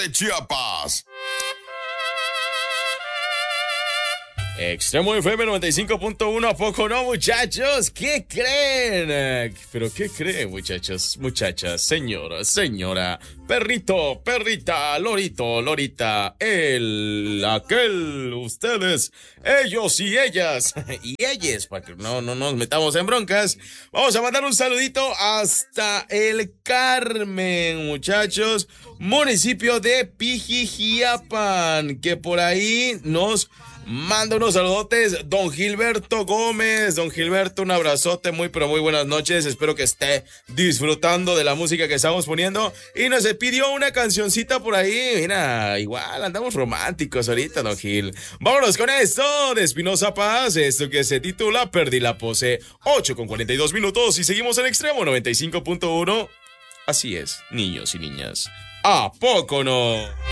de Chiapas. Extremo FM 95.1, ¿a poco no, muchachos? ¿Qué creen? ¿Pero qué creen, muchachos, muchachas, señora, perrito, perrita, lorito, lorita, él, aquel, ustedes, ellos y ellas, y ellas, para que no nos metamos en broncas? Vamos a mandar un saludito hasta el Carmen, muchachos, municipio de Pijijiapan, que por ahí nos manda unos saludotes don Gilberto Gómez. Don Gilberto, un abrazote, muy pero muy buenas noches. Espero que esté disfrutando de la música que estamos poniendo. Y nos pidió una cancioncita por ahí. Mira, igual andamos románticos ahorita, don Gil. Vámonos con esto de Espinoza Paz. Esto que se titula Perdí la pose. 8:42 y seguimos en Extremo 95.1. Así es, niños y niñas. ¿A poco no?